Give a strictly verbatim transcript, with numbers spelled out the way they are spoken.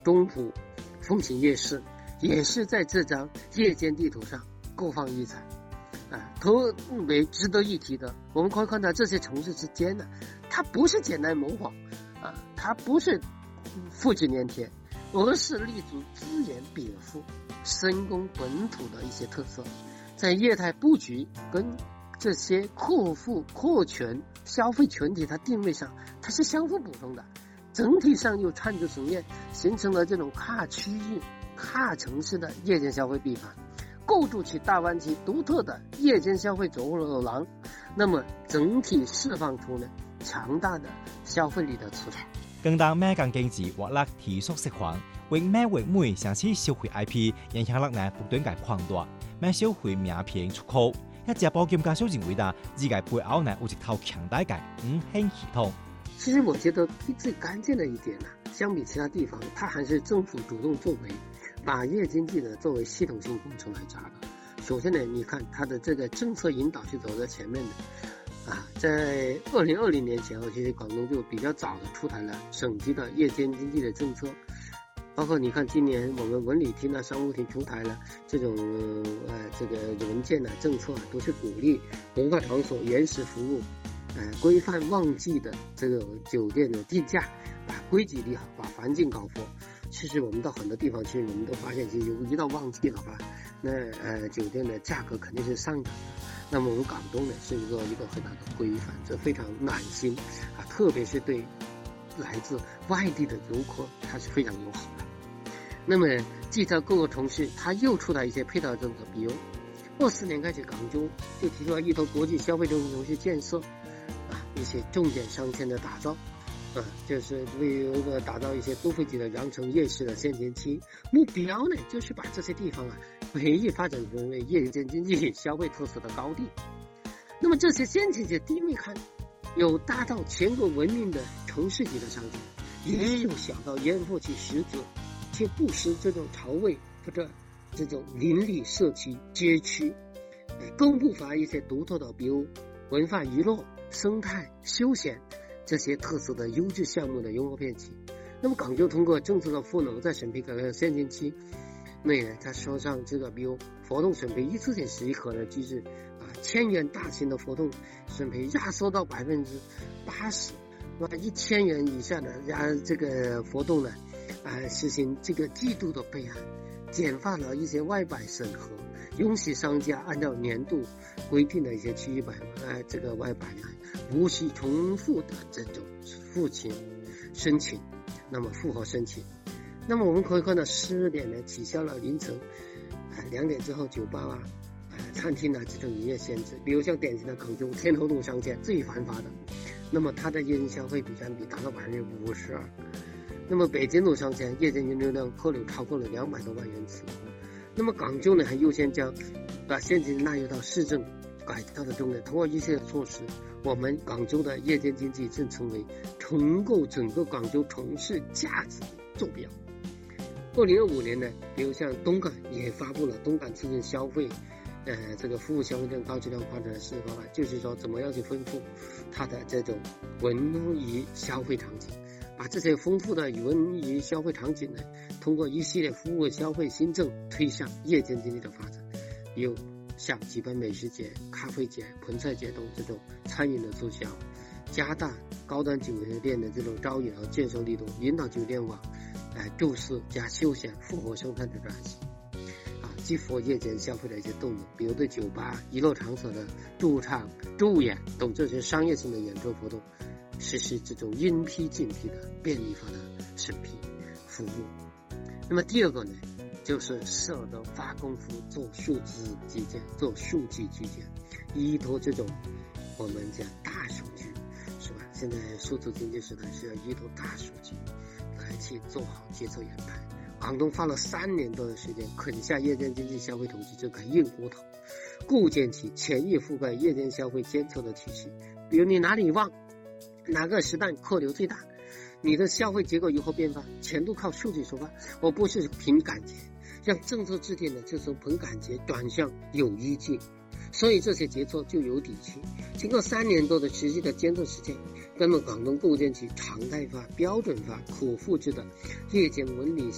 中途风情夜市也是在这张夜间地图上各放异彩啊。特别值得一提的，我们可以看到这些城市之间呢，它不是简单模仿啊，它不是复制粘贴，而是立足资源禀赋、深耕本土的一些特色，在业态布局跟这些客户客群消费群体它定位上，它是相互补充的，整体上又串着层面，形成了这种跨区域、跨城市的夜间消费闭环，构筑起大湾区独特的夜间消费走廊，那么整体释放出呢强大的消费力的出彩。 更當咩更經濟活力提速釋放，為咩為每城市消費 I P 影響力呢不斷嘅擴大，咩消費名片出口，一隻保險加小型回答，自己背後呢有一套強大嘅五興系統。 其實我覺得最關鍵的一點呢，相比其他地方，它還是政府主動作為，把夜經濟呢作為系統性工程來扎的。首先呢，你看它的這個政策引導是走在前面的。啊，在二零二零年前後，其實廣東就比較早的出台了省級的夜間經濟的政策，包括你看今年我們文旅廳啊、商務廳出台了這種呃這個文件啊、政策啊，都是鼓勵文化場所原始服務，呃規範旺季的這個酒店的定價，把規矩立好，把環境搞活。其實我們到很多地方，其實我們都發現，其實一到旺季的話，那呃酒店的價格肯定是上漲的。那麼我們廣東呢是一個一個很大的規範，這非常暖心啊，特別是對來自外地的遊客，它是非常友好的。那麼既在各個城市，它又出台一些配套政策，比如二四年開始，廣州就提出了一頭國際消費中心城市建設啊，一些重點商圈的打造。啊，就是為一個打造一些都會級的羊城夜市的先行期，目標呢就是把這些地方啊培育發展成為夜間經濟消費特色的高地。那麼這些先行期地面看，有大到全國聞名的城市級的商圈，也有小到煙火氣十足且不失這種潮味或者這種鄰里社區街區，更不乏一些獨特的，比如文化娛樂、生態休閒這些特色的優質項目的融合片期。那麼廣州通過政策的賦能，在審批改革先行期內呢，它說上這個比如活動審批一次性十核的機制啊，千元大型的活動審批壓縮到百分之八十，那一千元以下的壓這個活動呢，啊實行這個季度的備案，簡化了一些外擺審核，允許商家按照年度規定的一些區域擺啊這個外擺呢，無需重複的這種複請申請，那麼複核申請。那麼我們可以看到十二點呢取消了凌晨啊兩點之後酒吧啊、啊餐廳啊這種營業限制，比如像典型的廣州天后路商圈最繁華的，那麼它的夜間消費比占比達到百分之五十二。那麼北京路商圈夜間人流量客流超過了兩百多萬人次。那麼廣州呢還優先將把現金納入到市政改造的中呢，通過一系列措施，我們廣州的夜間經濟正成為重構整個廣州城市價值坐標。二零二五年呢，比如像東莞也發布了東莞刺激消費，呃，這個服務消費更高質量發展的示範方案，就是說怎麼樣去豐富它的這種文娛消費場景，把這些豐富的文娛消費場景呢，通過一系列服務消費新政推向夜間經濟的發展，比如像舉辦美食節、咖啡節、盆菜節等這種餐飲的促銷，加大高端酒店的這種招引和建設力度，引導酒店網來住宿加休閒復活生態的轉型，啊，激活夜間消費的一些動能，比如對酒吧、娛樂場所的駐唱、駐演等這些商業性的演出活動，實施這種應批盡批的便利化的審批服務。那麼第二個呢，就是捨得花功夫做數字基建，做數據基建，依託這種我們講大數據，是吧？現在數字經濟時代是要依託大數據來去做好決策研判。廣東花了三年多的時間啃下夜間經濟消費統計這塊硬骨頭，構建起全域覆蓋夜間消費監測的體系。比如你哪裡旺，哪個時段客流最大，你的消費結構如何變化，全都靠數據說話，而不是憑感覺。讓政策制定的就從憑感覺轉向有依據，所以這些決策就有底氣。經過三年多的持續的監測實踐，那麼廣東構建起常態化、標準化、可複製的夜間文旅